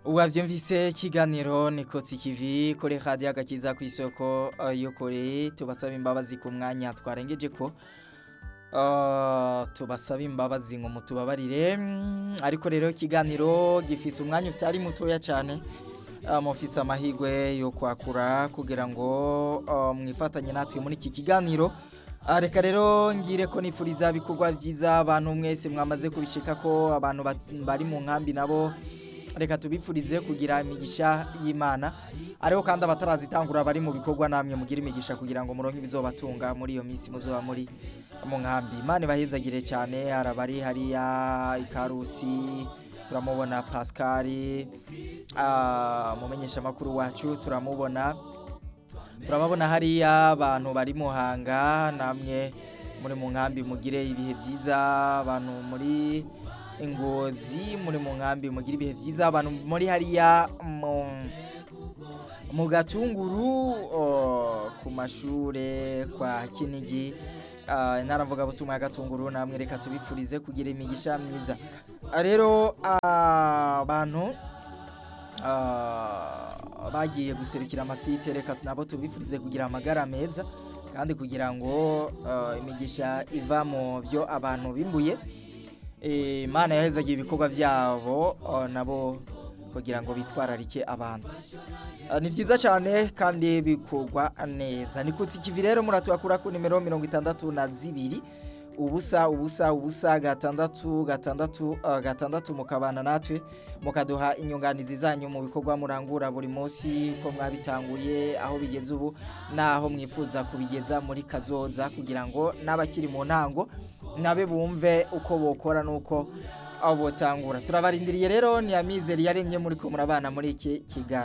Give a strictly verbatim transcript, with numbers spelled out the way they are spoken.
Uwavyumvise ikiganiro Nikotsi Kivi kuri radio agakiza kw'isoko uh, y'ukuri tubasaba imbabazi ku mwanya twarengeje ko uh, tubasaba imbabazi ngo mutubabarire mm, ariko rero ikiganiro gifise umwanya utari mutoya cyane uh, mufise amahigwe yo kwakura kugira ngo uh, mwifatanye natwe muri iki kiganiro. Uh, reka rero ngire ko nifuriza bikorwa vyiza abantu mwese mwamaze kubishika ko abantu bari mu nkambi nabo reka tubipfurize kugira imigisha y'Imana ariho kandi abatarazitangura bari mu bikorwa namwe mugira imigisha kugira ngo muronke bizobatunga muri iyo minsi muzoba muri mu nkambi. Imana bahezagire cyane arabari hariya ikarusi turamubona Pascal ah mumenyesha makuru wacu turamubona turababona hariya abantu bari muhanga namwe muri mu nkambi mugire ibihe byiza abantu muri Ingozi muri mu nkambi mugira ibihe byiza abantu muri hariya mu, mu Gatunguru uh, ku mashure kwa Kinigi uh, naravuga butumwa ya Gatunguru namwe reka tubipfurize kugira imigisha myiza. Uh, rero abantu uh, uh, bagiye guserukira amasite reka nabo tubipfurize kugira amagara meza kandi kugira ngo uh, imigisha iva mu byo abantu bimbuye. Imana yahezagiye ibikorwa byabo nabo kugira ngo bitwararike abandi. Ni byiza cyane kandi bikorwa neza. Nikotsi Kivi rero muratwakura ku nimero mirongo itandatu na zibiri ubusa ubusa ubusa gatandatu gatandatu uh, gatandatu mukabana natwe mukaduha inyunganizi zanyu mu bikorwa murangura buri munsi ko mwabitanguye aho bigeze ubu naho mwifuza kubigeza muri kazoza kugira ngo n'abakiri mu ntango nabe bumve uko bokora nuko abo botangura. Turabarindiriye rero ni amizero yaremye muri ko murabana muri iki kiganiro.